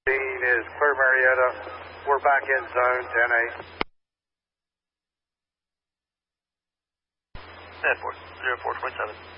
is clear Marietta. We're back in zone 10-8. 0427.